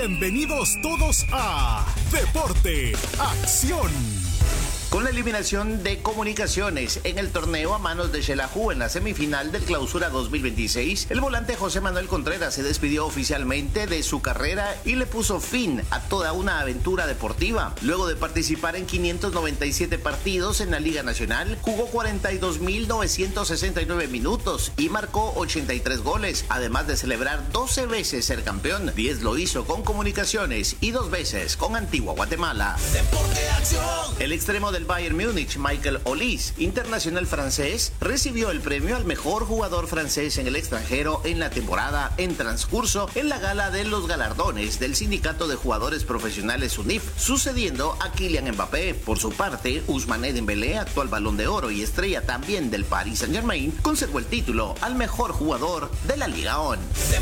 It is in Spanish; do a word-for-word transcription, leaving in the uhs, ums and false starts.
Bienvenidos todos a Deporte Acción. Con la eliminación de Comunicaciones en el torneo a manos de Xelajú en la semifinal del Clausura dos mil veintiséis, el volante José Manuel Contreras se despidió oficialmente de su carrera y le puso fin a toda una aventura deportiva. Luego de participar en quinientos noventa y siete partidos en la Liga Nacional, jugó cuarenta y dos mil novecientos sesenta y nueve minutos y marcó ochenta y tres goles, además de celebrar doce veces ser campeón. diez lo hizo con Comunicaciones y dos veces con Antigua Guatemala. Deporte Acción. El extremo del Bayern Múnich, Michael Olise, internacional francés, recibió el premio al mejor jugador francés en el extranjero en la temporada en transcurso en la gala de los galardones del Sindicato de Jugadores Profesionales U N I F, sucediendo a Kylian Mbappé. Por su parte, Ousmane Dembélé, actual Balón de Oro y estrella también del Paris Saint-Germain, conservó el título al mejor jugador de la Liga O N.